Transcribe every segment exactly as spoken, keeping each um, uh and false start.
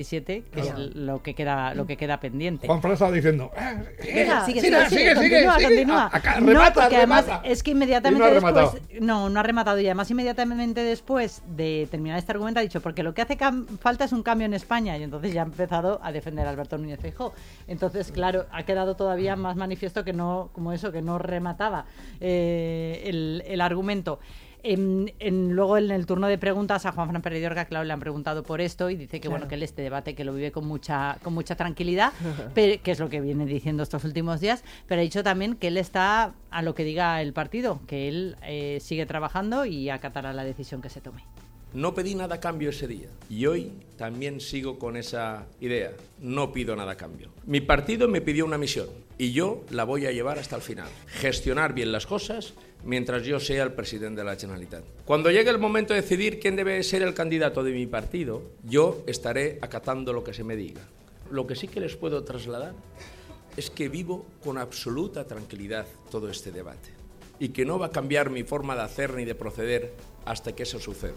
que es lo que queda lo que queda pendiente. Juan Fran estaba diciendo eh, sigue, Venga, sigue, sigue, sigue, sigue, sigue, sigue, continúa, sigue, continúa. A, acá, no, remata, porque además remata. es que inmediatamente no ha después rematado. no, no ha rematado y además inmediatamente después de terminar este argumento ha dicho porque lo que hace cam- falta es un cambio en España y entonces ya ha empezado a defender a Alberto Núñez Feijóo. Entonces, claro, ha quedado todavía más manifiesto que no, como eso, que no remataba eh, el, el argumento. En, en, luego en el turno de preguntas a Juan Fran Peredorga, claro, le han preguntado por esto y dice que claro. bueno que él este debate que lo vive con mucha con mucha tranquilidad, pero, que es lo que viene diciendo estos últimos días, pero ha dicho también que él está a lo que diga el partido, que él eh, sigue trabajando y acatará la decisión que se tome. No pedí nada a cambio ese día y hoy también sigo con esa idea. No pido nada a cambio. Mi partido me pidió una misión y yo la voy a llevar hasta el final. Gestionar bien las cosas mientras yo sea el presidente de la Generalitat. Cuando llegue el momento de decidir quién debe ser el candidato de mi partido, yo estaré acatando lo que se me diga. Lo que sí que les puedo trasladar es que vivo con absoluta tranquilidad todo este debate y que no va a cambiar mi forma de hacer ni de proceder hasta que eso suceda.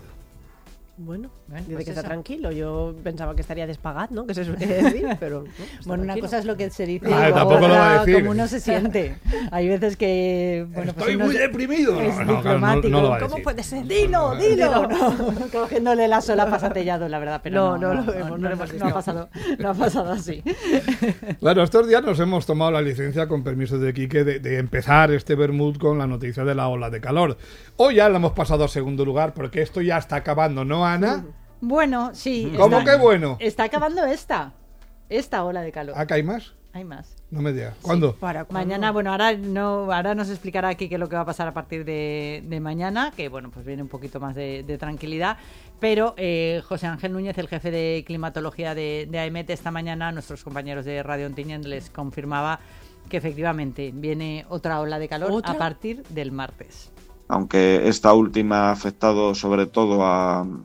Bueno, bueno dice pues que eso. Está tranquilo. Yo pensaba que estaría despagat, ¿no? Que se suele decir, pero... No, bueno, una tranquilo. cosa es lo que se dice ah, y tampoco otra, lo va a decir. como uno se siente. Hay veces que... Bueno, Estoy pues muy deprimido. Es no, no, diplomático. no, no lo va a ¿Cómo decir. puede ser? Dilo, dilo. No, cogiéndole la sola pasatellado, la verdad, pero No, no, no no, lo no, hemos- no, no lo no, hemos no ha pasado, no ha pasado así. Bueno, estos días nos hemos tomado la licencia, con permiso de Quique, de, de empezar este vermut con la noticia de la ola de calor. Hoy ya la hemos pasado a segundo lugar, porque esto ya está acabando, ¿no, Ana? Bueno, sí. ¿Cómo está- que bueno? Está acabando esta, esta ola de calor. ¿Acá hay más? Hay más. No me digas. ¿Cuándo? ¿Para cuándo? Mañana, bueno, ahora no, ahora nos explicará aquí qué es lo que va a pasar a partir de, de mañana, que bueno, pues viene un poquito más de, de tranquilidad, pero eh, José Ángel Núñez, el jefe de climatología de, de AEMET, esta mañana a nuestros compañeros de Radio Ontinyent les confirmaba que efectivamente viene otra ola de calor ¿Otra? a partir del martes. Aunque esta última ha afectado sobre todo a, a,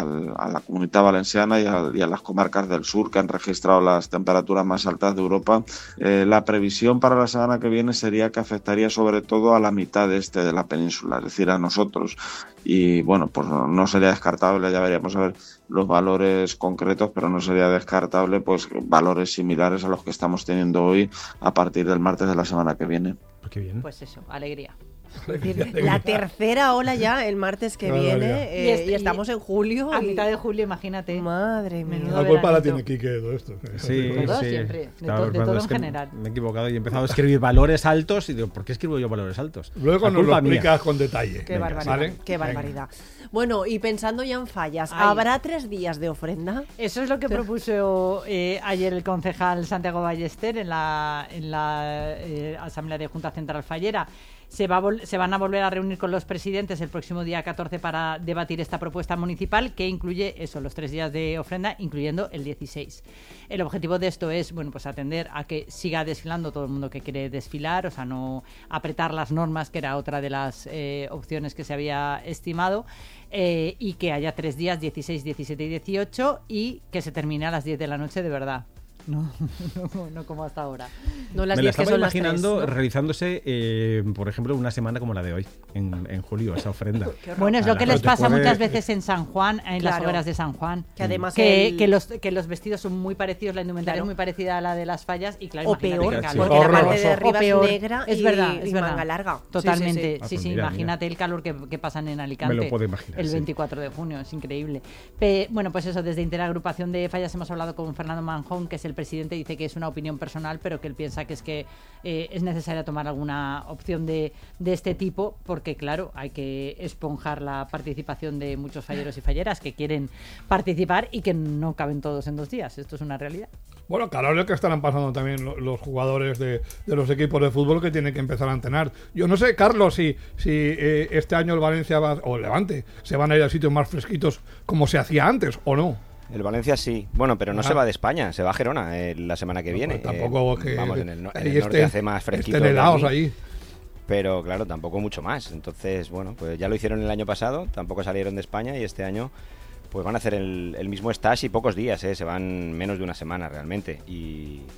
a la Comunitat Valenciana y a, y a las comarcas del sur, que han registrado las temperaturas más altas de Europa, eh, la previsión para la semana que viene sería que afectaría sobre todo a la mitad este de la península, es decir, a nosotros. Y bueno, pues no sería descartable, ya veríamos a ver los valores concretos, pero no sería descartable pues valores similares a los que estamos teniendo hoy a partir del martes de la semana que viene. Qué bien. Pues eso, alegría. Es decir, la tercera ola ya el martes que Qué viene barbaridad. eh, Y este- y estamos en julio. A y- mitad de julio, imagínate. Madre mía. Menudo La culpa la veranito. tiene Quique de todo esto. Sí, De todo sí. siempre, de Estaba to- de pensando, todo es en que general. Me he equivocado y he empezado a escribir valores altos y digo, ¿por qué escribo yo valores altos? Luego La nos lo culpa mía. explicas con detalle. Qué Venga, barbaridad, ¿vale? qué Venga. barbaridad. Bueno, y pensando ya en fallas, Ay. ¿habrá tres días de ofrenda? Eso es lo que propuso eh, ayer el concejal Santiago Ballester en la, en la eh, Asamblea de Junta Central Fallera. Se, va a vol- se van a volver a reunir con los presidentes el próximo día catorce para debatir esta propuesta municipal que incluye eso, los tres días de ofrenda, incluyendo el dieciséis. El objetivo de esto es, bueno, pues atender a que siga desfilando todo el mundo que quiere desfilar, o sea, no apretar las normas, que era otra de las eh, opciones que se había estimado, eh, y que haya tres días, dieciséis, diecisiete y dieciocho, y que se termine a las diez de la noche de verdad. No, no, no como hasta ahora. No las Me la diez que estaba son las imaginando tres, ¿no? realizándose, eh, por ejemplo, una semana como la de hoy, en, en julio, esa ofrenda. Bueno, es A lo la que les noche pasa puede- muchas veces en San Juan, en las Claro. hogueras de San Juan. Que además que, el- que los, que los vestidos son muy parecidos, la indumentaria Claro. es muy parecida a la de las fallas y claro, O imagínate peor, el Sí. calor. porque la parte de Horroroso. arriba O peor. es negra Es y, verdad, y es verdad. manga larga. Totalmente, Sí, sí, sí, Ah, sí, pues mira, imagínate el calor que, que pasan en Alicante. Me lo puedo imaginar, El sí. veinticuatro de junio, es increíble. Pe- bueno, pues eso, desde Interagrupación de Fallas hemos hablado con Fernando Manjón, que es el presidente, dice que es una opinión personal, pero que él piensa que es que eh, es necesaria tomar alguna opción de, de este tipo, porque claro, hay que esponjar la participación de muchos falleros y falleras que quieren participar y que no caben todos en dos días. Esto es una realidad. Bueno, claro, es lo que estarán pasando también lo- los jugadores de, de los equipos de fútbol que tienen que empezar a entrenar. Yo no sé, Carlos, si, si eh, este año el Valencia va, o el Levante se van a ir a sitios más fresquitos como se hacía antes, ¿o no? El Valencia sí. Bueno, pero no Ah. se va de España, se va a Gerona eh, la semana que viene. Pues tampoco Eh, que vamos, en el, no- en ahí el norte estén- hace más fresquito. estén que helados aquí, ahí. Pero claro, tampoco mucho más. Entonces, bueno, pues ya lo hicieron el año pasado, tampoco salieron de España y este año pues van a hacer el, el mismo stage y pocos días, ¿eh? Se van menos de una semana realmente. Y,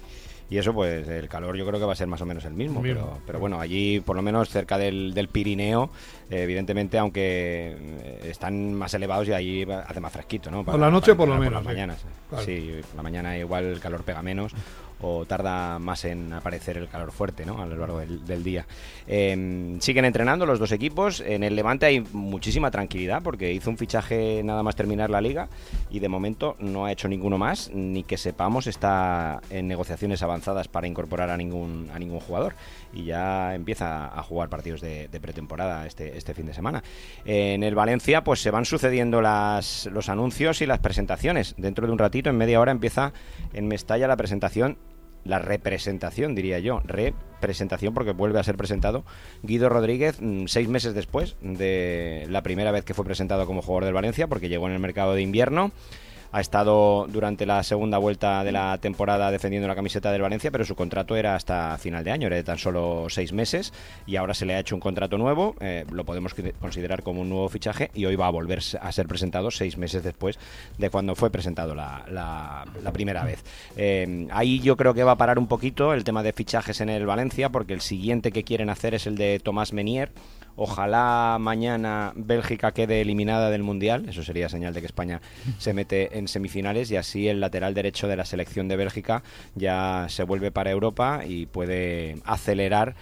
y eso pues el calor yo creo que va a ser más o menos el mismo, Mismo. pero, pero bueno, allí por lo menos cerca del, del Pirineo, eh, evidentemente, aunque eh, están más elevados y allí va- hace más fresquito, ¿no? Por la noche, por lo entrenar menos, las sí. mañanas. Claro. Sí, por la mañana igual el calor pega menos o tarda más en aparecer el calor fuerte, ¿no? A lo largo del, del día. Eh, siguen entrenando los dos equipos. En el Levante hay muchísima tranquilidad porque hizo un fichaje nada más terminar la liga y de momento no ha hecho ninguno más, ni que sepamos está en negociaciones avanzadas para incorporar a ningún a ningún jugador y ya empieza a jugar partidos de, de pretemporada este, este fin de semana. En el Valencia pues se van sucediendo las, los anuncios y las presentaciones. Dentro de un ratito, en media hora, empieza en Mestalla la presentación, la representación, diría yo, representación porque vuelve a ser presentado Guido Rodríguez mm, seis meses después de la primera vez que fue presentado como jugador del Valencia, porque llegó en el mercado de invierno. Ha estado durante la segunda vuelta de la temporada defendiendo la camiseta del Valencia, pero su contrato era hasta final de año, era de tan solo seis meses y ahora se le ha hecho un contrato nuevo, eh, lo podemos considerar como un nuevo fichaje y hoy va a volver a ser presentado seis meses después de cuando fue presentado la, la, la primera vez. Eh, ahí yo creo que va a parar un poquito el tema de fichajes en el Valencia, porque el siguiente que quieren hacer es el de Tomás Menier. Ojalá mañana Bélgica quede eliminada del Mundial, eso sería señal de que España se mete en semifinales y así el lateral derecho de la selección de Bélgica ya se vuelve para Europa y puede acelerar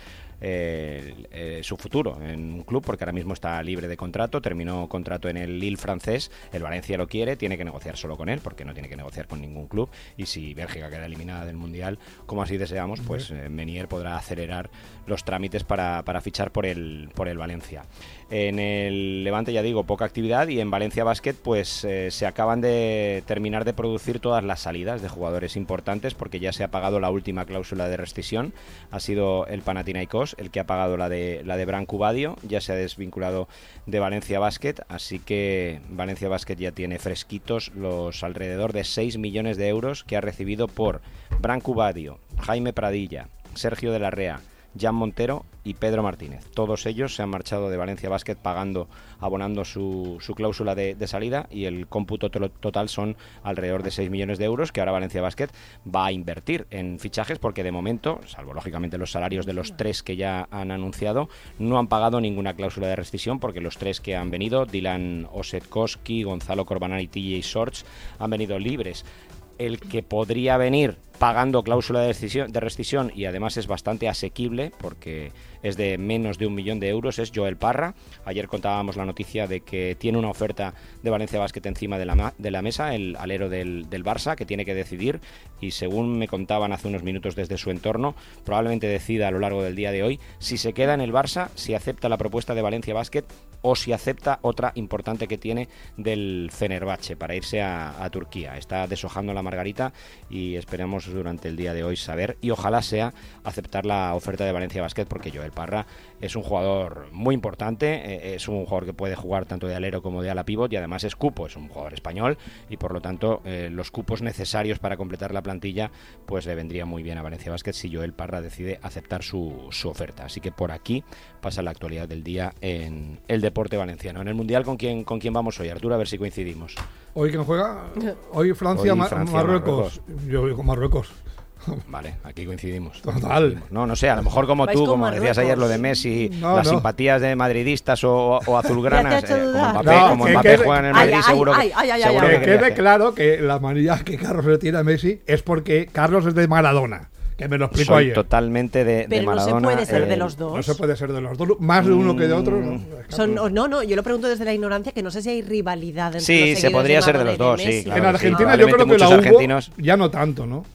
Eh, eh, su futuro en un club, porque ahora mismo está libre de contrato, terminó contrato en el Lille francés, el Valencia lo quiere, tiene que negociar solo con él, porque no tiene que negociar con ningún club, y si Bélgica queda eliminada del Mundial, como así deseamos, pues eh, Menier podrá acelerar los trámites para, para fichar por el, por el Valencia. En el Levante, ya digo, poca actividad, y en Valencia Basket pues eh, se acaban de terminar de producir todas las salidas de jugadores importantes, porque ya se ha pagado la última cláusula de rescisión, ha sido el Panathinaikos el que ha pagado la de la de Branco Badio, ya se ha desvinculado de Valencia Basket, así que Valencia Basket ya tiene fresquitos los alrededor de seis millones de euros que ha recibido por Branco Badio, Jaime Pradilla, Sergio de la Rea, Jan Montero y Pedro Martínez. Todos ellos se han marchado de Valencia Basket pagando, abonando su, su cláusula de, de salida, y el cómputo to- total son alrededor de seis millones de euros que ahora Valencia Basket va a invertir en fichajes, porque de momento, salvo lógicamente los salarios de los tres que ya han anunciado, no han pagado ninguna cláusula de rescisión, porque los tres que han venido, Dylan Osetkowski, Gonzalo Corbanán y T J Shorts, han venido libres. El que podría venir pagando cláusula de rescisión, de rescisión y además es bastante asequible porque es de menos de un millón de euros es Joel Parra. Ayer contábamos la noticia de que tiene una oferta de Valencia Basket encima de la, ma- de la mesa, el alero del, del Barça, que tiene que decidir, y según me contaban hace unos minutos desde su entorno, probablemente decida a lo largo del día de hoy si se queda en el Barça, si acepta la propuesta de Valencia Basket o si acepta otra importante que tiene del Fenerbahce para irse a, a Turquía. Está deshojando la margarita y esperamos durante el día de hoy saber, y ojalá sea aceptar la oferta de Valencia Basket, porque Joel Parra es un jugador muy importante, eh, es un jugador que puede jugar tanto de alero como de ala pívot, y además es cupo, es un jugador español, y por lo tanto eh, los cupos necesarios para completar la plantilla pues le vendría muy bien a Valencia Basket si Joel Parra decide aceptar su, su oferta. Así que por aquí pasa la actualidad del día en el deporte valenciano. En el Mundial, ¿con quién, con quién vamos hoy, Arturo? A ver si coincidimos. ¿Hoy quién juega? Hoy Francia, Hoy Ma- Francia, Marruecos. Yo voy con Marruecos. Vale, aquí coincidimos. Total. No, no sé, a lo mejor como Vais tú, con como decías Marruecos. ayer lo de Messi, No, las no. simpatías de madridistas o, o azulgranas, Ya te ha hecho eh, como dudar. Mbappé, No, como que Mbappé quede- juega en el Ay, Madrid, ay, seguro ay, que, ay, ay, seguro ay, Que que quería quede hacer. claro que la manía que Carlos le tiene a Messi es porque Carlos es de Maradona, que me lo explicó Soy ayer. totalmente de, de Pero no se Maradona. puede ser de eh, los dos. No se puede ser de los dos, más de uno que de otro. ¿no? Son, o no, no, yo lo pregunto desde la ignorancia, que no sé si hay rivalidad entre Sí, los se seguidores podría ser de Maradona los y dos, sí, Messi. claro. En sí, Argentina yo probablemente creo que la muchos hubo, argentinos- ya no tanto, ¿no?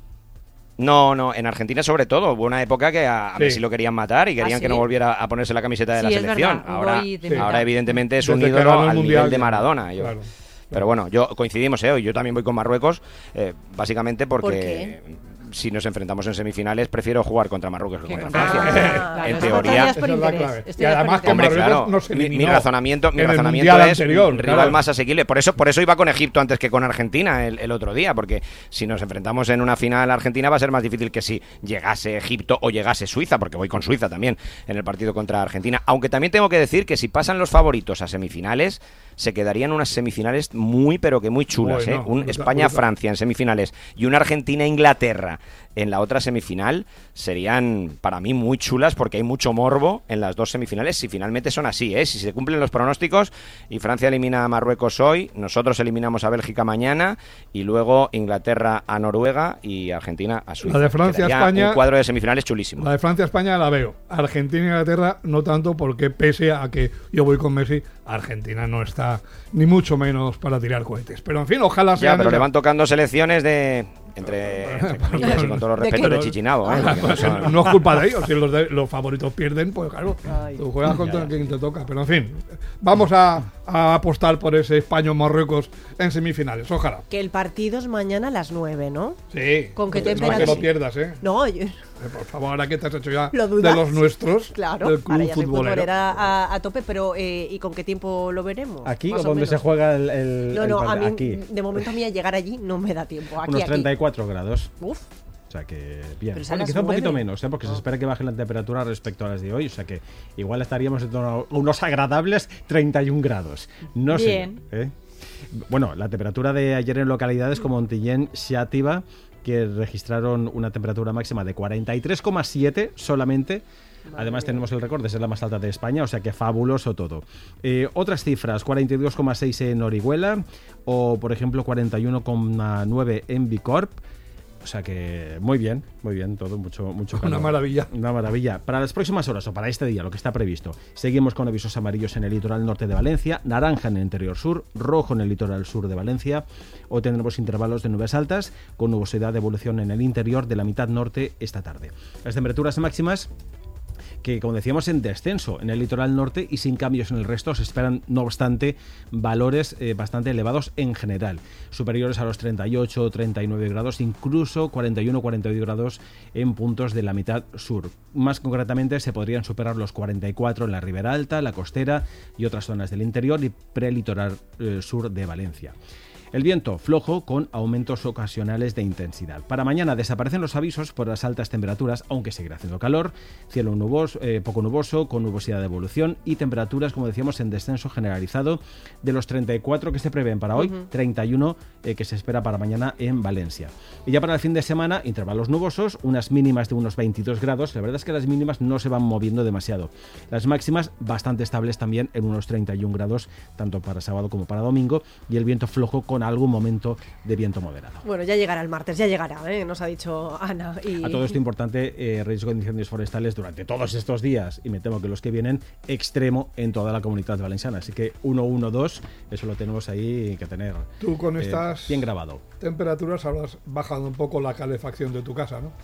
No, no, en Argentina sobre todo. Hubo una época que a, a Sí. Messi lo querían matar y querían ¿Ah, que no sí? volviera a ponerse la camiseta de Sí, la es selección. verdad, hubo Ahora, ahí de Sí. ahora evidentemente es un Desde que ídolo ganó el al Mundial nivel de ya. Maradona. Yo- Claro. Pero bueno, yo coincidimos, ¿eh? Yo también voy con Marruecos, eh, básicamente porque ¿Por qué? si nos enfrentamos en semifinales prefiero jugar contra Marruecos que Que contra contra- Francia. Ah, Claro, en eso teoría, estarías por Esa es la interés, clave. estoy Y de además acuerdo que Hombre, contigo. Marruecos claro, no se mi, mi eliminó razonamiento, mi en el razonamiento Mundial es anterior, rival claro. más asequible. Por eso, por eso iba con Egipto antes que con Argentina el, el otro día, porque si nos enfrentamos en una final Argentina va a ser más difícil que si llegase Egipto o llegase Suiza, porque voy con Suiza también en el partido contra Argentina. Aunque también tengo que decir que si pasan los favoritos a semifinales, se quedarían unas semifinales muy, pero que muy chulas, Bueno, ¿eh? Un brutal, España-Francia en semifinales y una Argentina-Inglaterra España en la otra semifinal serían para mí muy chulas, porque hay mucho morbo en las dos semifinales si finalmente son así, ¿eh? Si se cumplen los pronósticos y Francia elimina a Marruecos hoy, nosotros eliminamos a Bélgica mañana y luego Inglaterra a Noruega y Argentina a Suiza. La de Francia Quedaría España, un cuadro de semifinales chulísimo. La de Francia España la veo. Argentina e Inglaterra no tanto, porque pese a que yo voy con Messi, Argentina no está ni mucho menos para tirar cohetes. Pero en fin, ojalá sea. Ya, pero le van tocando selecciones de entre, entre comillas, y con todos los respetos, de Chichinabo, ¿eh? No, son... no es culpa de ellos. Si los, de, los favoritos pierden, pues claro, Ay. tú juegas contra quien te toca. Pero en fin, vamos a, a apostar por ese España-Marruecos en semifinales. Ojalá. Que el partido es mañana a las nueve, ¿no? Sí. ¿Con qué no temperatura? que lo pierdas, ¿eh? No, yo... Por favor, ahora que te has hecho ya de los nuestros, claro, del club ahora ya futbolero. A, a tope, pero eh, ¿y con qué tiempo lo veremos? ¿Aquí o donde se juega el, el No, no, el, a mí, aquí. de momento a mí a llegar allí no me da tiempo. Aquí, Unos aquí. treinta y cuatro grados. Uf. O sea que bien. Pero Bueno, quizá un poquito menos, ¿eh? Porque oh. se espera que baje la temperatura respecto a las de hoy. O sea que igual estaríamos en torno a unos agradables treinta y un grados. No bien. sé. ¿eh? Bueno, la temperatura de ayer en localidades como Montillén, Xàtiva, que registraron una temperatura máxima de cuarenta y tres coma siete solamente. Además tenemos el récord de ser la más alta de España, o sea que fabuloso todo. Eh, otras cifras, cuarenta y dos coma seis en Orihuela o, por ejemplo, cuarenta y uno coma nueve en Bicorp. O sea que muy bien, muy bien, todo, mucho, mucho calor. Una maravilla. Una maravilla. Para las próximas horas o para este día, lo que está previsto, seguimos con avisos amarillos en el litoral norte de Valencia, naranja en el interior sur, rojo en el litoral sur de Valencia. Hoy tendremos intervalos de nubes altas con nubosidad de evolución en el interior de la mitad norte esta tarde. Las temperaturas máximas, que como decíamos, en descenso en el litoral norte y sin cambios en el resto. Se esperan, no obstante, valores eh, bastante elevados en general, superiores a los treinta y ocho, treinta y nueve grados, incluso cuarenta y uno, cuarenta y dos grados en puntos de la mitad sur. Más concretamente se podrían superar los cuarenta y cuatro en la Ribera Alta, la costera y otras zonas del interior y prelitoral eh, sur de Valencia. El viento flojo con aumentos ocasionales de intensidad. Para mañana desaparecen los avisos por las altas temperaturas, aunque seguirá haciendo calor, cielo nuboso, eh, poco nuboso, con nubosidad de evolución y temperaturas, como decíamos, en descenso generalizado de los treinta y cuatro que se prevén para hoy, uh-huh. treinta y uno eh, que se espera para mañana en Valencia. Y ya para el fin de semana, intervalos nubosos, unas mínimas de unos veintidós grados. La verdad es que las mínimas no se van moviendo demasiado. Las máximas bastante estables también en unos treinta y un grados, tanto para sábado como para domingo, y el viento flojo con algún momento de viento moderado. Bueno, ya llegará el martes, ya llegará, ¿eh? Nos ha dicho Ana. Y... A todo esto importante, eh, riesgo de incendios forestales durante todos estos días, y me temo que los que vienen, extremo en toda la comunidad valenciana. Así que uno uno dos, eso lo tenemos ahí que tener Tú con eh, estas bien grabado. temperaturas habrás bajado un poco la calefacción de tu casa, ¿no?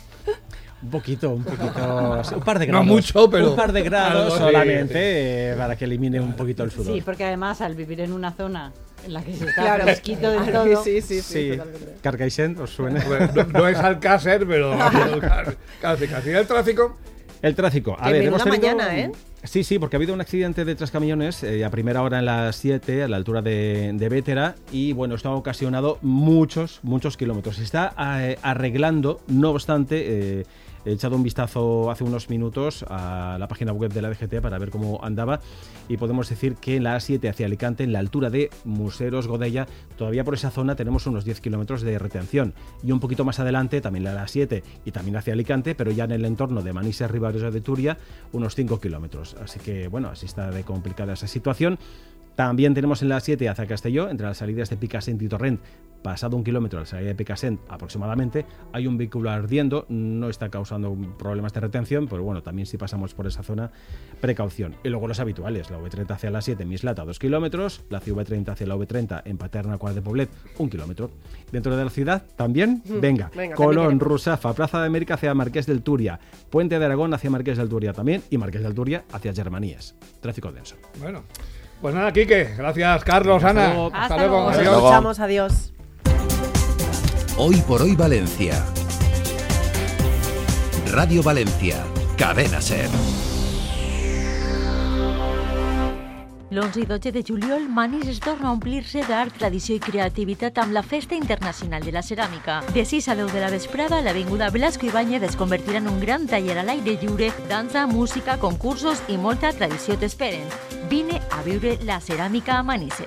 Un poquito, un poquito, un par de grados. No mucho, pero... Un par de grados algo, solamente sí, sí. Eh, para que elimine un poquito el sudor. Sí, porque además al vivir en una zona en la que se está claro, fresquito de todo... Sí, sí, sí. sí. Totalmente. Carcaixent, ¿os suena? No, no es Alcácer, pero casi, casi. ¿El tráfico? El tráfico. A que ver, hemos tenido... mañana, ¿eh? Sí, sí, porque ha habido un accidente de tres camiones eh, a primera hora en las siete, a la altura de, de Bétera, y bueno, esto ha ocasionado muchos, muchos kilómetros. Se está eh, arreglando, no obstante... Eh, He echado un vistazo hace unos minutos a la página web de la D G T para ver cómo andaba y podemos decir que en la A siete hacia Alicante, en la altura de Museros Godella, todavía por esa zona tenemos unos diez kilómetros de retención, y un poquito más adelante también la A siete y también hacia Alicante, pero ya en el entorno de Manises, Ribadeo de Túria, unos cinco kilómetros. Así que bueno, así está de complicada esa situación. También tenemos en la A siete hacia Castelló, entre las salidas de Picassent y Torrent, pasado un kilómetro a la salida de Picassent aproximadamente, hay un vehículo ardiendo, no está causando problemas de retención, pero bueno, también si pasamos por esa zona, precaución. Y luego los habituales, la V treinta hacia la siete, Mislata, dos kilómetros, la C V treinta hacia la V treinta en Paterna, Quart de Poblet, un kilómetro. Dentro de la ciudad, también, mm, venga, venga, Colón, Rusafa, Plaza de América hacia Marqués del Turia, Puente de Aragón hacia Marqués del Turia también, y Marqués del Turia hacia Germanías. Tráfico denso. Bueno. Pues nada, Quique. Gracias, Carlos, hasta Ana. Luego. Hasta, hasta luego. luego. Nos Adiós. escuchamos, adiós. Hoy por hoy Valencia. Radio Valencia. Cadena SER. l'onze i dotze de juliol, Manises torna a omplir-se d'art, tradició i creativitat amb la Festa Internacional de la Ceràmica. De sis a deu de la vesprada, l'avinguda Blasco Ibáñez es convertirà en un gran taller a l'aire lliure, dansa, música, concursos i molta tradició t'esperen. Vine a viure la ceràmica a Manises.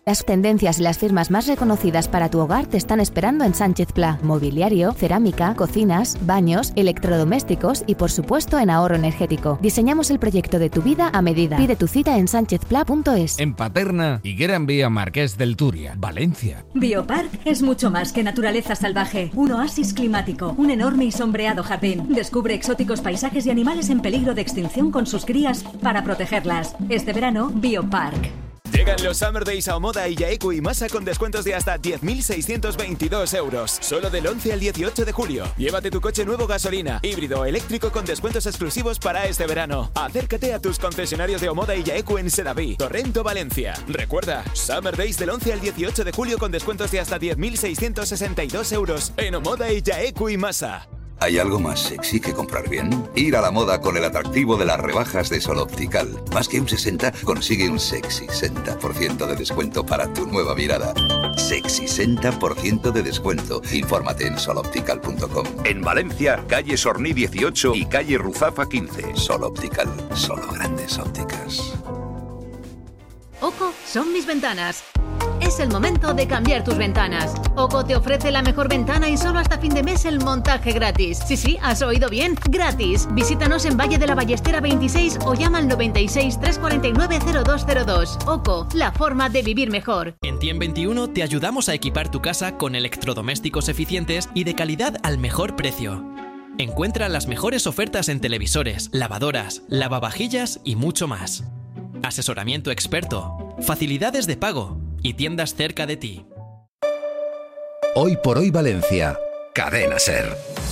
Las tendencias y las firmas más reconocidas para tu hogar te están esperando en Sánchez Pla. Mobiliario, cerámica, cocinas, baños, electrodomésticos y por supuesto en ahorro energético. Diseñamos el proyecto de tu vida a medida. Pide tu cita en sánchez pla punto es. En Paterna y Gran Vía Marqués del Turia, Valencia. Biopark es mucho más que naturaleza salvaje. Un oasis climático, un enorme y sombreado jardín. Descubre exóticos paisajes y animales en peligro de extinción con sus crías para protegerlas. Este verano, Biopark. Llegan los Summer Days a Omoda y Yaeku y Masa con descuentos de hasta diez mil seiscientos veintidós euros. Solo del once al dieciocho de julio. Llévate tu coche nuevo gasolina, híbrido o eléctrico con descuentos exclusivos para este verano. Acércate a tus concesionarios de Omoda y Yaeku en Sedaví, Torrento, Valencia. Recuerda, Summer Days del once al dieciocho de julio con descuentos de hasta diez mil seiscientos sesenta y dos euros en Omoda y Yaeku y Masa. ¿Hay algo más sexy que comprar bien? Ir a la moda con el atractivo de las rebajas de Sol Optical. Más que un sesenta, consigue un sexy sesenta por ciento de descuento para tu nueva mirada. Sexy sesenta por ciento de descuento. Infórmate en sol optical punto com. En Valencia, calle Sorní dieciocho y calle Ruzafa quince. Sol Optical, solo grandes ópticas. Oco son mis ventanas. Es el momento de cambiar tus ventanas. Oco te ofrece la mejor ventana y solo hasta fin de mes el montaje gratis. Sí, sí, has oído bien, gratis. Visítanos en Valle de la Ballestera veintiséis o llama al noventa y seis, trescientos cuarenta y nueve, cero dos cero dos. Oco, la forma de vivir mejor. En Tiem veintiuno te ayudamos a equipar tu casa con electrodomésticos eficientes y de calidad al mejor precio. Encuentra las mejores ofertas en televisores, lavadoras, lavavajillas y mucho más. Asesoramiento experto, facilidades de pago y tiendas cerca de ti. Hoy por hoy Valencia, Cadena Ser.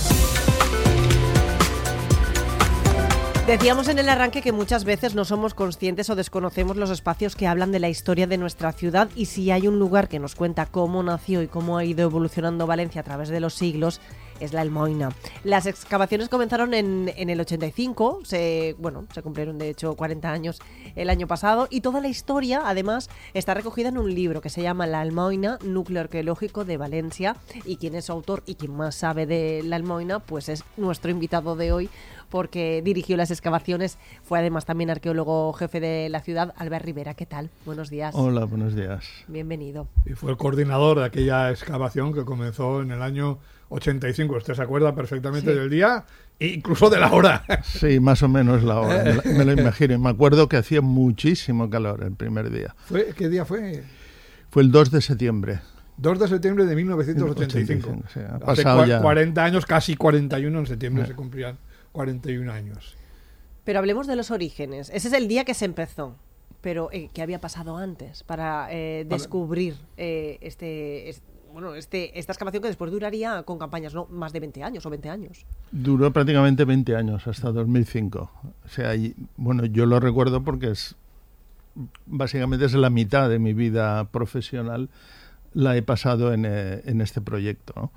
Decíamos en el arranque que muchas veces no somos conscientes o desconocemos los espacios que hablan de la historia de nuestra ciudad, y si hay un lugar que nos cuenta cómo nació y cómo ha ido evolucionando Valencia a través de los siglos, es la Almoina. Las excavaciones comenzaron en, en el ochenta y cinco, se, bueno, se cumplieron de hecho cuarenta años el año pasado, y toda la historia además está recogida en un libro que se llama La Almoina, Núcleo Arqueológico de Valencia, y quien es su autor y quien más sabe de la Almoina pues es nuestro invitado de hoy, porque dirigió las excavaciones, fue además también arqueólogo jefe de la ciudad, Albert Rivera. ¿Qué tal? Buenos días. Hola, buenos días. Bienvenido. Y fue el coordinador de aquella excavación que comenzó en el año ochenta y cinco. Usted se acuerda perfectamente sí. del día e incluso de la hora. Sí, más o menos la hora. Me, me lo imagino. Me acuerdo que hacía muchísimo calor el primer día. ¿Fue, ¿Qué día fue? Fue el dos de septiembre. dos de septiembre de mil novecientos ochenta y cinco. ochenta y cinco, sí, ha pasado Hace ya cuarenta años, casi cuarenta y uno, en septiembre eh. se cumplían cuarenta y un años. Pero hablemos de los orígenes. Ese es el día que se empezó. Pero, eh, ¿qué había pasado antes para eh, descubrir eh, este, este, bueno, este, esta excavación que después duraría con campañas, ¿no?, más de veinte años o veinte años? Duró prácticamente veinte años, hasta dos mil cinco. O sea, y, bueno, yo lo recuerdo porque es básicamente es la mitad de mi vida profesional la he pasado en, eh, en este proyecto, ¿no?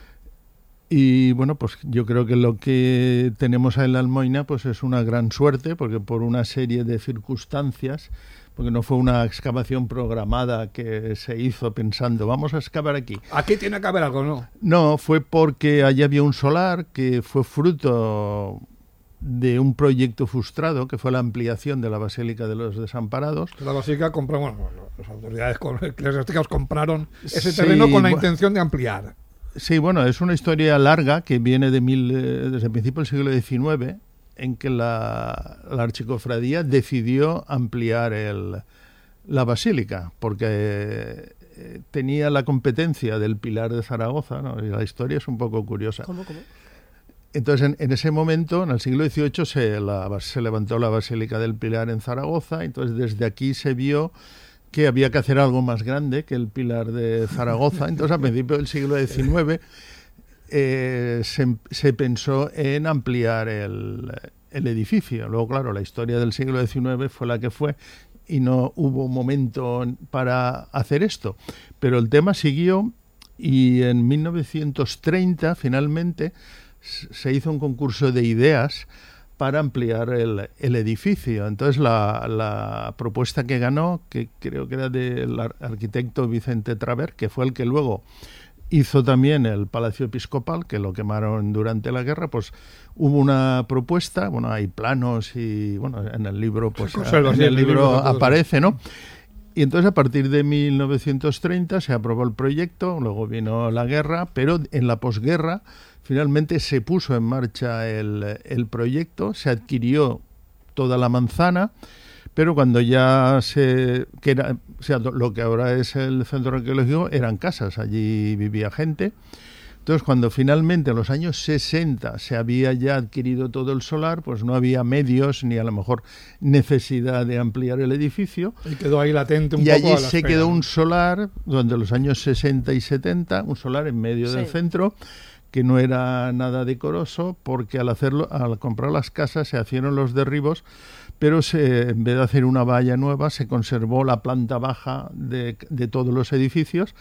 Y bueno, pues yo creo que lo que tenemos en la Almoina pues es una gran suerte, porque por una serie de circunstancias, porque no fue una excavación programada que se hizo pensando, vamos a excavar aquí. Aquí tiene que haber algo, ¿no? No, fue porque allí había un solar que fue fruto de un proyecto frustrado, que fue la ampliación de la Basílica de los Desamparados. La Basílica compró, bueno, las autoridades eclesiásticas compraron ese terreno sí, con la intención de ampliar. Sí, bueno, es una historia larga que viene de mil, desde el principio del siglo diecinueve, en que la, la archicofradía decidió ampliar el, la basílica, porque eh, tenía la competencia del Pilar de Zaragoza, ¿no? Y la historia es un poco curiosa. ¿Cómo, cómo? Entonces, en, en ese momento, en el siglo dieciocho, se, la, se levantó la Basílica del Pilar en Zaragoza, entonces desde aquí se vio que había que hacer algo más grande que el Pilar de Zaragoza. Entonces, a principios del siglo diecinueve eh, se, se pensó en ampliar el, el edificio. Luego, claro, la historia del siglo diecinueve fue la que fue y no hubo momento para hacer esto. Pero el tema siguió y en mil novecientos treinta, finalmente, se hizo un concurso de ideas para ampliar el, el edificio. Entonces la, la propuesta que ganó, que creo que era del arquitecto Vicente Traver, que fue el que luego hizo también el Palacio Episcopal, que lo quemaron durante la guerra, pues hubo una propuesta, bueno, hay planos y bueno, en el libro pues sí, en el libro aparece, ¿no? Y entonces a partir de mil novecientos treinta se aprobó el proyecto, luego vino la guerra, pero en la posguerra finalmente se puso en marcha el, el proyecto, se adquirió toda la manzana, pero cuando ya se... que era, o sea, lo que ahora es el centro arqueológico eran casas, allí vivía gente. Entonces, cuando finalmente en los años sesenta se había ya adquirido todo el solar, pues no había medios ni a lo mejor necesidad de ampliar el edificio. Y quedó ahí latente un y poco. allí a la se espera, quedó ¿no? un solar durante los años sesenta y setenta, un solar en medio Sí. del centro, que no era nada decoroso, porque al hacerlo, al comprar las casas se hicieron los derribos, pero se, en vez de hacer una valla nueva, se conservó la planta baja de, de todos los edificios.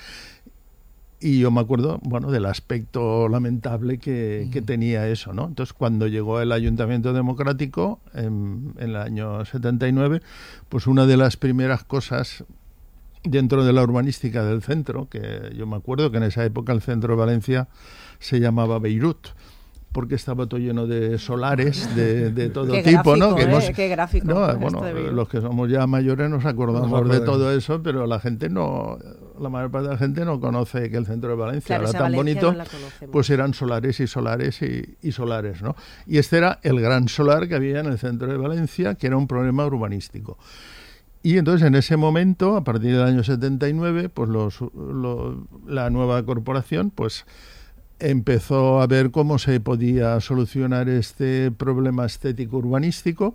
Y yo me acuerdo, bueno, del aspecto lamentable que, mm. que tenía eso, ¿no? Entonces, cuando llegó el Ayuntamiento Democrático, en, en el año setenta y nueve, pues una de las primeras cosas dentro de la urbanística del centro, que yo me acuerdo que en esa época el centro de Valencia se llamaba Beirut, porque estaba todo lleno de solares de, de todo Qué tipo, gráfico, ¿no? Que ¿eh? nos, Qué gráfico. no, Esto bueno, de Beirut. los que somos ya mayores nos acordamos Nos de acordamos. todo eso, pero la gente no, la mayor parte de la gente no conoce que el centro de Valencia Claro, era esa tan Valencia bonito, no la conocemos. pues eran solares y solares y, y solares, ¿no? Y este era el gran solar que había en el centro de Valencia, que era un problema urbanístico. Y entonces en ese momento, a partir del año setenta y nueve, pues los, lo, la nueva corporación, pues empezó a ver cómo se podía solucionar este problema estético urbanístico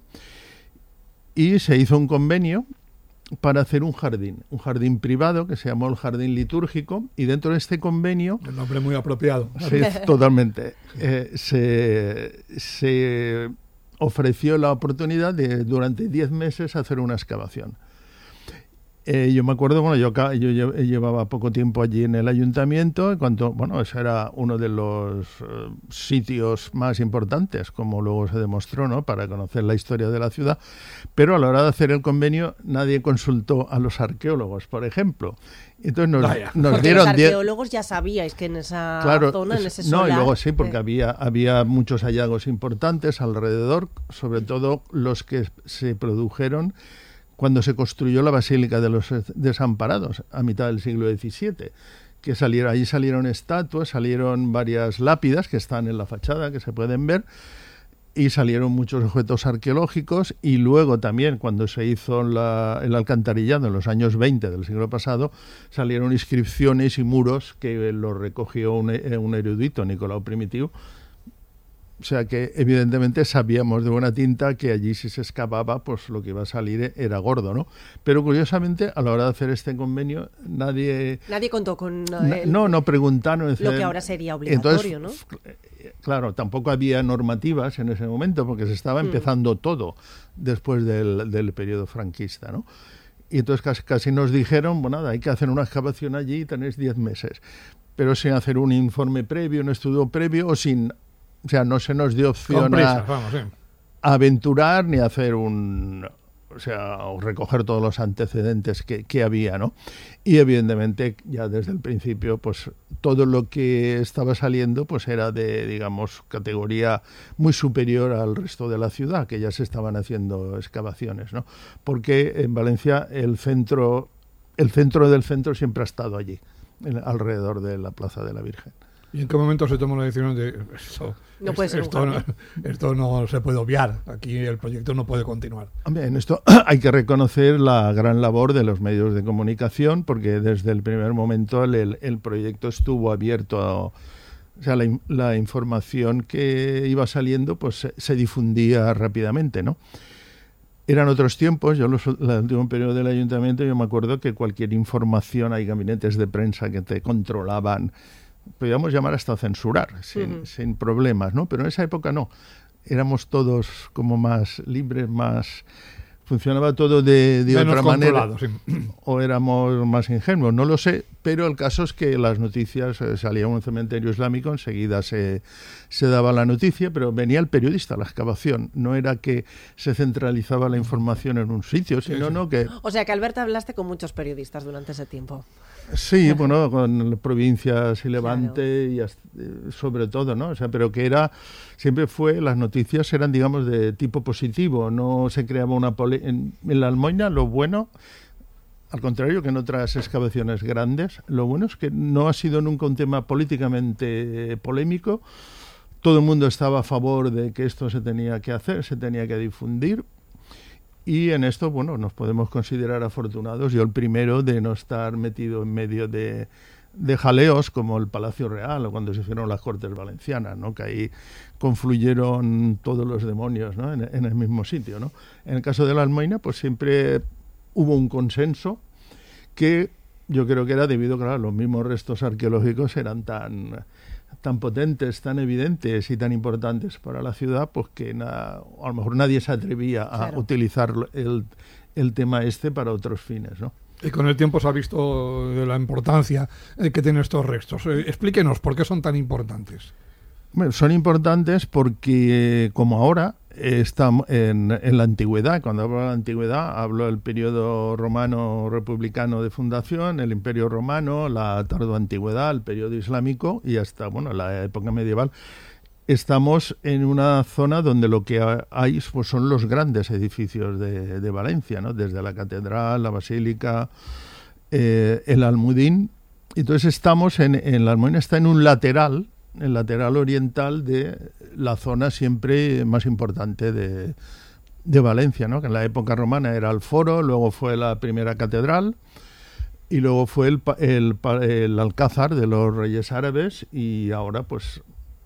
y se hizo un convenio para hacer un jardín, un jardín privado que se llamó el Jardín Litúrgico, y dentro de este convenio... El nombre muy apropiado. Sí, totalmente. Eh, se, se ofreció la oportunidad de durante diez meses hacer una excavación. Eh, yo me acuerdo, bueno, yo, yo llevaba poco tiempo allí en el ayuntamiento, en cuanto, bueno, ese era uno de los uh, sitios más importantes, como luego se demostró, ¿no?, para conocer la historia de la ciudad, pero a la hora de hacer el convenio nadie consultó a los arqueólogos, por ejemplo. Entonces nos, Vaya. nos Porque dieron los diez... arqueólogos ya sabíais que en esa Claro, zona, en ese no, solar... y luego sí, porque eh, había, había muchos hallazgos importantes alrededor, sobre todo los que se produjeron cuando se construyó la Basílica de los Desamparados, a mitad del siglo diecisiete, que salieron, allí salieron estatuas, salieron varias lápidas que están en la fachada, que se pueden ver, y salieron muchos objetos arqueológicos, y luego también, cuando se hizo la, el alcantarillado en los años veinte del siglo pasado, salieron inscripciones y muros que lo recogió un, un erudito, Nicolau Primitivo. O sea que evidentemente sabíamos de buena tinta que allí si se excavaba, pues lo que iba a salir era gordo, ¿no? Pero curiosamente, a la hora de hacer este convenio, nadie... Nadie contó con... Na, el, no, no preguntaron. Lo que ahora sería obligatorio, entonces, ¿no? Claro, tampoco había normativas en ese momento, porque se estaba empezando mm. todo después del, del periodo franquista, ¿no? Y entonces casi, casi nos dijeron, bueno, nada, hay que hacer una excavación allí y tenéis diez meses. Pero sin hacer un informe previo, un estudio previo, o sin... O sea, no se nos dio opción prisa, a, vamos, sí. a aventurar ni a hacer un... O sea, recoger todos los antecedentes que, que había, ¿no? Y evidentemente, ya desde el principio, pues todo lo que estaba saliendo, pues era de, digamos, categoría muy superior al resto de la ciudad, que ya se estaban haciendo excavaciones, ¿no? Porque en Valencia el centro, el centro del centro siempre ha estado allí, en, alrededor de la Plaza de la Virgen. ¿Y en qué momento se tomó la decisión de esto, no puede ser esto, no, esto no se puede obviar? Aquí el proyecto no puede continuar. Hombre, en esto hay que reconocer la gran labor de los medios de comunicación, porque desde el primer momento el, el proyecto estuvo abierto a, o sea, la, la información que iba saliendo pues se, se difundía rápidamente, ¿no? Eran otros tiempos. Yo, los, el último periodo del ayuntamiento, yo me acuerdo que cualquier información, hay gabinetes de prensa que te controlaban, podíamos llamar hasta censurar, sin, uh-huh. sin problemas, ¿no? Pero en esa época no. Éramos todos como más libres, más... Funcionaba todo de, de otra manera. Sí. O éramos más ingenuos, no lo sé. Pero el caso es que las noticias, eh, salía un cementerio islámico, enseguida se, se daba la noticia, pero venía el periodista a la excavación. No era que se centralizaba la información en un sitio, sino no que... O sea que, Albert, hablaste con muchos periodistas durante ese tiempo. Sí, bueno, con provincias y Levante, claro. y sobre todo, ¿no? O sea, pero que era, siempre fue, las noticias eran, digamos, de tipo positivo, no se creaba una... Pole- en, en la Almoina, lo bueno, al contrario que en otras excavaciones grandes, lo bueno es que no ha sido nunca un tema políticamente polémico. Todo el mundo estaba a favor de que esto se tenía que hacer, se tenía que difundir. Y en esto, bueno, nos podemos considerar afortunados. Yo el primero de no estar metido en medio de, de jaleos como el Palacio Real o cuando se hicieron las Cortes Valencianas, ¿no? Que ahí confluyeron todos los demonios, ¿no? en, en el mismo sitio, ¿no? En el caso de la Almoina, pues siempre hubo un consenso que yo creo que era debido, claro, a los mismos restos arqueológicos eran tan... tan potentes, tan evidentes y tan importantes para la ciudad, pues que na, a lo mejor nadie se atrevía a claro. utilizar el, el tema este para otros fines, ¿no? Y con el tiempo se ha visto de la importancia que tienen estos restos. Eh, explíquenos por qué son tan importantes. Bueno, son importantes porque, como ahora, estamos en, en la antigüedad. Cuando hablo de la antigüedad, hablo del periodo romano republicano de fundación, el Imperio Romano, la tardoantigüedad, el periodo islámico y hasta, bueno, la época medieval. Estamos en una zona donde lo que hay pues, son los grandes edificios de, de Valencia, ¿no? Desde la catedral, la basílica, eh, el Almudín. Entonces estamos en, en la Almoina está en un lateral, el lateral oriental de la zona siempre más importante de, de Valencia, ¿no? Que en la época romana era el foro, luego fue la primera catedral y luego fue el, el, el alcázar de los reyes árabes y ahora pues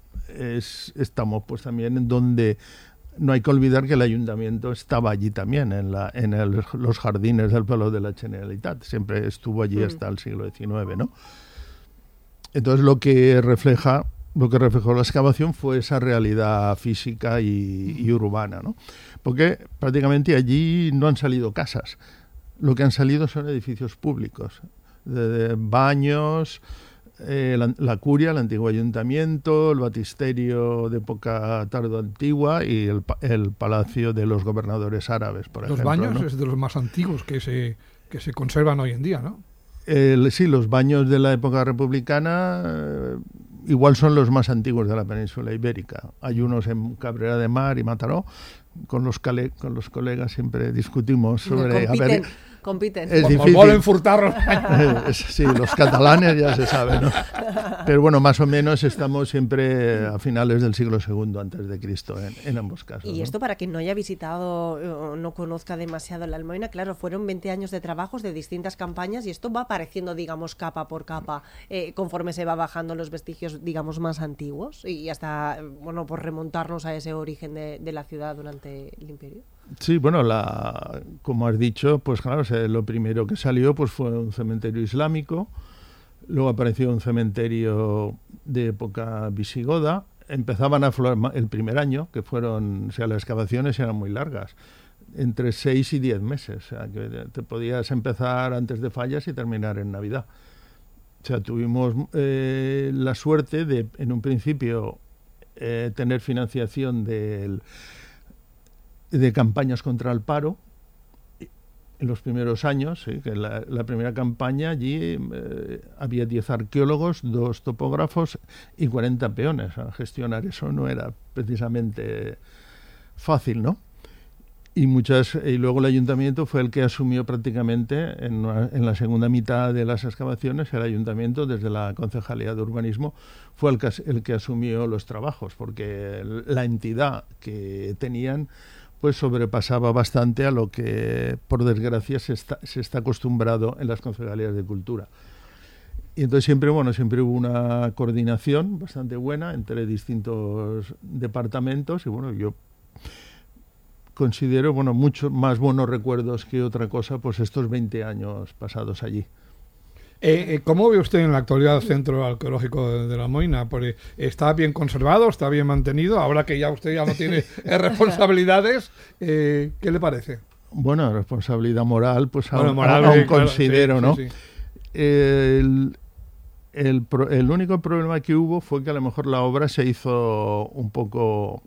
es, estamos pues también en donde no hay que olvidar que el ayuntamiento estaba allí también, en, la, en el, los jardines del Palau de la Generalitat, siempre estuvo allí mm. hasta el siglo diecinueve, ¿no? Entonces lo que refleja Lo que reflejó la excavación fue esa realidad física y, y urbana, ¿no? Porque prácticamente allí no han salido casas. Lo que han salido son edificios públicos, de, de baños, eh, la, la curia, el antiguo ayuntamiento, el batisterio de época tardo-antigua y el, el palacio de los gobernadores árabes, por los ejemplo. Los baños ¿no? es de los más antiguos que se, que se conservan hoy en día, ¿no? El, sí, los baños de la época republicana eh, igual son los más antiguos de la península ibérica. Hay unos en Cabrera de Mar y Mataró. Con los, cale, con los colegas siempre discutimos sobre... Compiten, a ver, compiten. Es difícil. Volen furtarlos. Sí, los catalanes ya se sabe, ¿no? Pero bueno, más o menos estamos siempre a finales del siglo segundo antes de Cristo en, en ambos casos. Y ¿no? esto para quien no haya visitado o no conozca demasiado la Almoina, claro, fueron veinte años de trabajos de distintas campañas y esto va apareciendo, digamos, capa por capa, eh, conforme se va bajando los vestigios, digamos, más antiguos y hasta, bueno, por remontarnos a ese origen de, de la ciudad durante el imperio. Sí, bueno, la, como has dicho, pues claro, lo primero que salió pues fue un cementerio islámico, luego apareció un cementerio de época visigoda, empezaban a aflorar el primer año, que fueron, o sea, las excavaciones eran muy largas, entre seis y diez meses, o sea, que te podías empezar antes de Fallas y terminar en Navidad. O sea, tuvimos eh, la suerte de, en un principio, eh, tener financiación del... de campañas contra el paro en los primeros años, ¿sí? Que la, la primera campaña allí eh, había diez arqueólogos, dos topógrafos y cuarenta peones. A gestionar eso no era precisamente fácil, ¿no? Y muchas y luego el ayuntamiento fue el que asumió prácticamente en, una, en la segunda mitad de las excavaciones. El ayuntamiento, desde la Concejalía de Urbanismo, fue el que, el que asumió los trabajos, porque la entidad que tenían pues sobrepasaba bastante a lo que, por desgracia, se está, se está acostumbrado en las concejalías de cultura. Y entonces siempre, bueno, siempre hubo una coordinación bastante buena entre distintos departamentos y, bueno, yo considero, bueno, muchos más buenos recuerdos que otra cosa, pues estos veinte años pasados allí. Eh, eh, ¿Cómo ve usted en la actualidad el Centro Arqueológico de, de la Almoina? Porque ¿está bien conservado, está bien mantenido? Ahora que ya usted ya no tiene responsabilidades, eh, ¿qué le parece? Bueno, responsabilidad moral, pues bueno, aún, moral, aún eh, considero, claro, sí, ¿no? Sí, sí. El, el, pro, el único problema que hubo fue que a lo mejor la obra se hizo un poco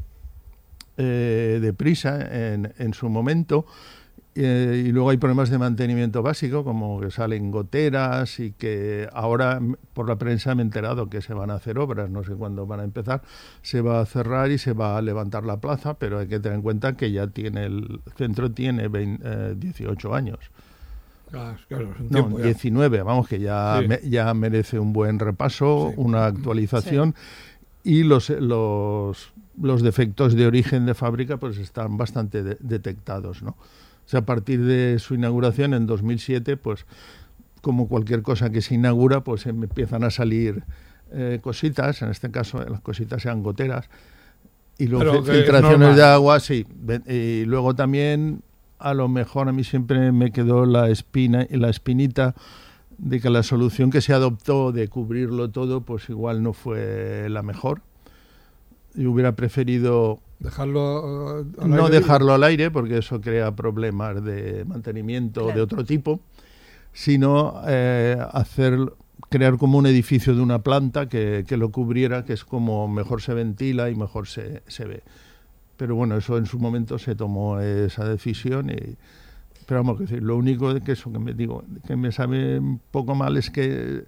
eh, deprisa en, en su momento. Eh, y luego hay problemas de mantenimiento básico, como que salen goteras y que ahora por la prensa me he enterado que se van a hacer obras, no sé cuándo van a empezar, se va a cerrar y se va a levantar la plaza, pero hay que tener en cuenta que ya tiene el centro tiene veinte, eh, dieciocho años. Claro, claro, es un no, tiempo ya. diecinueve, vamos, que ya, Sí. me- ya merece un buen repaso, Sí. una actualización, y los, los, los defectos de origen de fábrica pues están bastante de- detectados, ¿no? O sea, a partir de su inauguración en dos mil siete, pues como cualquier cosa que se inaugura, pues em- empiezan a salir eh, cositas, en este caso las cositas sean goteras, y luego Pero fi- que es filtraciones normal. de agua, sí. Ve- Y luego también, a lo mejor a mí siempre me quedó la espina la espinita de que la solución que se adoptó de cubrirlo todo, pues igual no fue la mejor. Yo hubiera preferido Dejarlo, uh, al no aire dejarlo al aire, porque eso crea problemas de mantenimiento Claro. de otro tipo, sino eh, hacer crear como un edificio de una planta que, que lo cubriera, que es como mejor se ventila y mejor se, se ve. Pero bueno, eso en su momento se tomó esa decisión y, pero vamos a decir, lo único que eso que me digo que me sabe un poco mal es que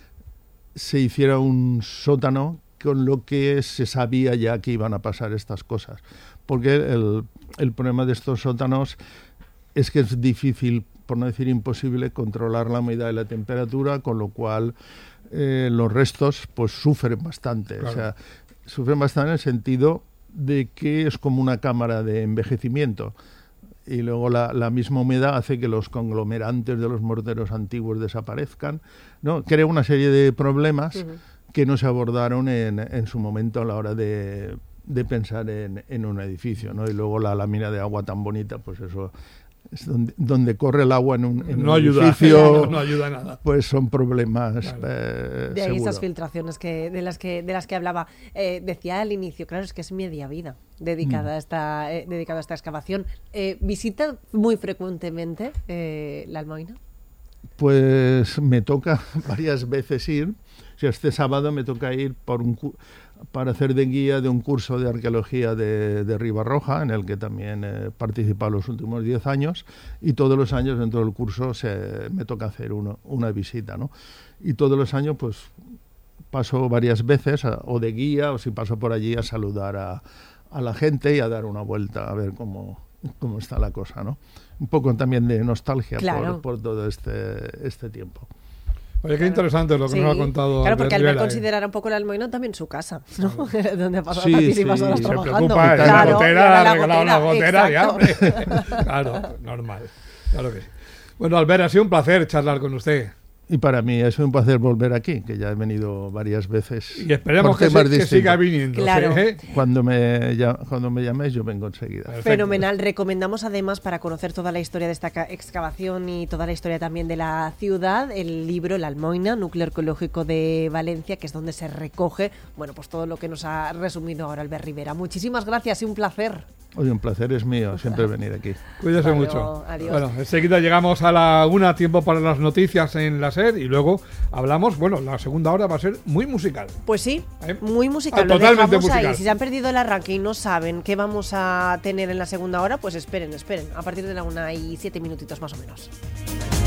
se hiciera un sótano con lo que se sabía ya que iban a pasar estas cosas, porque el, el problema de estos sótanos es que es difícil, por no decir imposible, controlar la humedad y la temperatura, con lo cual eh, los restos pues sufren bastante. Claro. O sea, sufren bastante en el sentido de que es como una cámara de envejecimiento. Y luego la, la misma humedad hace que los conglomerantes de los morteros antiguos desaparezcan, ¿no? Crea una serie de problemas Ujú. que no se abordaron en, en su momento a la hora de, de pensar en, en un edificio, ¿no? Y luego la lámina de agua tan bonita, pues eso es donde, donde corre el agua en un, en No un ayuda, edificio, no, no ayuda nada. pues son problemas. Claro. eh, De ahí seguro. esas filtraciones que de las que de las que hablaba. Eh, decía al inicio, claro, es que es media vida dedicada Mm. a esta eh, dedicada a esta excavación. Eh, ¿Visita muy frecuentemente eh, la Almoina? Pues me toca varias veces ir. O sea, este sábado me toca ir por un cu- para hacer de guía de un curso de arqueología de, de Ribarroja, en el que también he participado los últimos diez años, y todos los años dentro del curso se, me toca hacer uno, una visita, ¿no? Y todos los años pues paso varias veces, a- o de guía, o si paso por allí a saludar a, a la gente y a dar una vuelta a ver cómo, cómo está la cosa, ¿no? Un poco también de nostalgia Claro. por, por todo este, este tiempo. Oye, qué interesante lo que Sí. nos ha contado. Claro, porque Albert Albert Rivera, ¿eh? considerará un poco la Almoina también su casa, ¿no? Donde pasa Sí, tantísimas sí, horas se Se trabajando. preocupa, ¿eh? Claro, la gotera, y ahora ha regalado una gotera, ya, hombre. exacto. Claro, normal. Claro que sí. Bueno, Albert, ha sido un placer charlar con usted. Y para mí es un placer volver aquí, que ya he venido varias veces. Y esperemos por que, temas se- que distintos. siga viniendo. Claro. ¿eh? Cuando me, ya- cuando me llaméis yo vengo enseguida. Perfecto. Fenomenal. Recomendamos además, para conocer toda la historia de esta ca- excavación y toda la historia también de la ciudad, el libro La Almoina, Núcleo Arqueológico de Valencia, que es donde se recoge, bueno, pues todo lo que nos ha resumido ahora Albert Rivera. Muchísimas gracias y un placer. Oye, un placer es mío siempre venir aquí. Cuídese Hasta mucho. luego, adiós. Bueno, enseguida llegamos a la una, tiempo para las noticias en la SER, y luego hablamos, bueno, la segunda hora va a ser muy musical. Pues sí, ¿Eh? muy musical. Ah, Lo totalmente dejamos ahí. musical. Si se han perdido el arranque y no saben qué vamos a tener en la segunda hora, pues esperen, esperen. A partir de la una y siete minutitos más o menos.